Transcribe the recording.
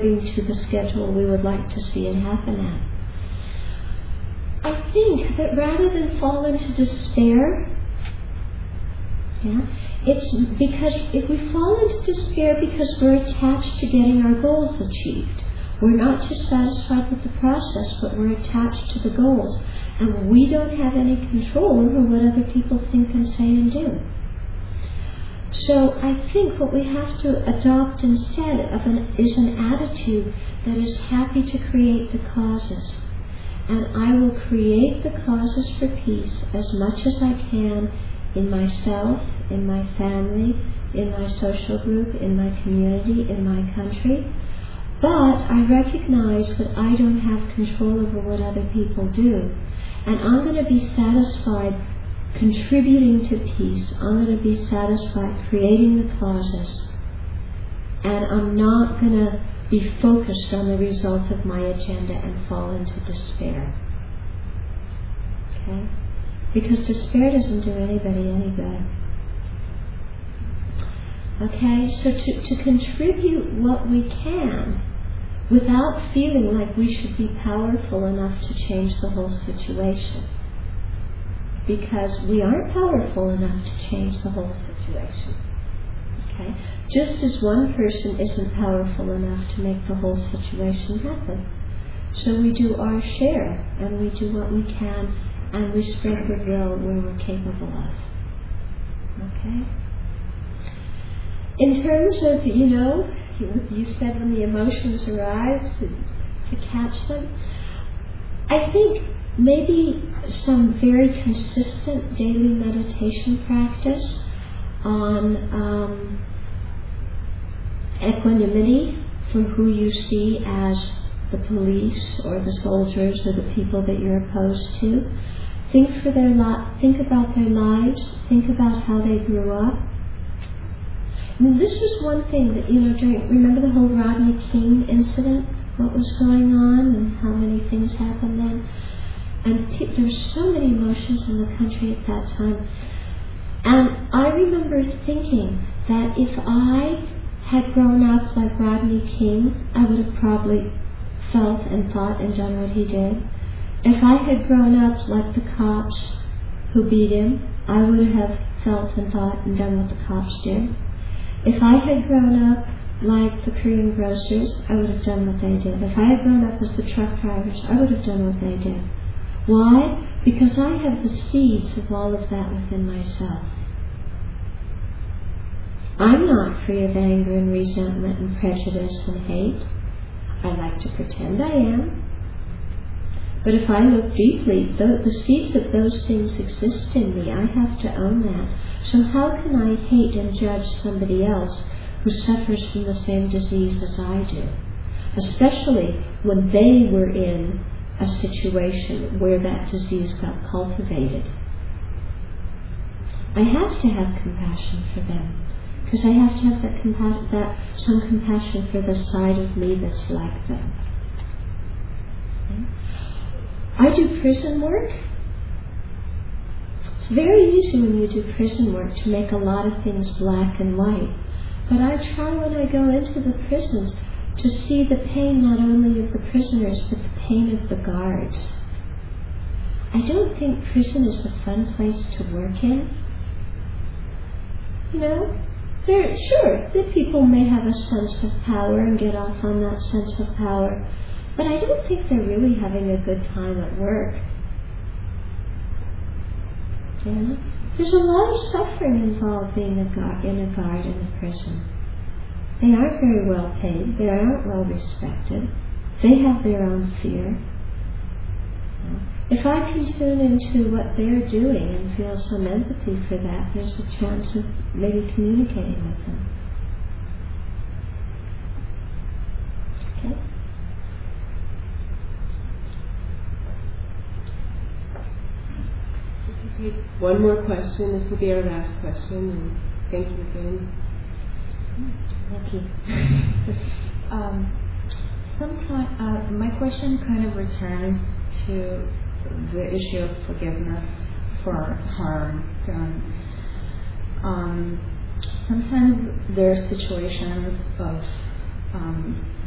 to the schedule we would like to see it happen at. I think that rather than fall into despair, it's because if we fall into despair because we're attached to getting our goals achieved, we're not just satisfied with the process, but we're attached to the goals, and we don't have any control over what other people think and say and do. So I think what we have to adopt instead is an attitude that is happy to create the causes. And I will create the causes for peace as much as I can in myself, in my family, in my social group, in my community, in my country. But I recognize that I don't have control over what other people do. And I'm going to be satisfied contributing to peace. I'm going to be satisfied creating the causes. And I'm not going to be focused on the result of my agenda and fall into despair. Okay? Because despair doesn't do anybody any good. Okay? So to contribute what we can without feeling like we should be powerful enough to change the whole situation. Because we aren't powerful enough to change the whole situation. Okay? Just as one person isn't powerful enough to make the whole situation happen. So we do our share, and we do what we can, and we spread goodwill where we're capable of. Okay? In terms of, you said when the emotions arise, to catch them, I think maybe some very consistent daily meditation practice on equanimity for who you see as the police or the soldiers or the people that you're opposed to. Think about their lives. Think about how they grew up. And this was one thing that, remember the whole Rodney King incident? What was going on and how many things happened then? And there were so many emotions in the country at that time. And I remember thinking that if I had grown up like Rodney King, I would have probably felt and thought and done what he did. If I had grown up like the cops who beat him, I would have felt and thought and done what the cops did. If I had grown up like the Korean grocers, I would have done what they did. If I had grown up as the truck drivers, I would have done what they did. Why? Because I have the seeds of all of that within myself. I'm not free of anger and resentment and prejudice and hate. I like to pretend I am. But if I look deeply, the seeds of those things exist in me. I have to own that. So how can I hate and judge somebody else who suffers from the same disease as I do? Especially when they were in a situation where that disease got cultivated. I have to have compassion for them, because I have to have some compassion for the side of me that's like them. Okay? I do prison work. It's very easy when you do prison work to make a lot of things black and white, but I try when I go into the prisons to see the pain not only of the prisoners, but the pain of the guards. I don't think prison is a fun place to work in. The people may have a sense of power and get off on that sense of power, but I don't think they're really having a good time at work. There's a lot of suffering involved being in a guard in a prison. They aren't very well paid. They aren't well respected. They have their own fear. If I can tune into what they're doing and feel some empathy for that, there's a chance of maybe communicating with them. Okay? One more question. This will be our last question. And thank you again. Thank you. My question kind of returns to the issue of forgiveness for harm done. Sometimes there are situations of